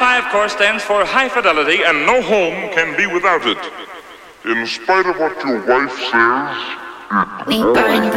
Hi-Fi, of course, stands for high fidelity, and no home can be without it. In spite of what your wife says, We burn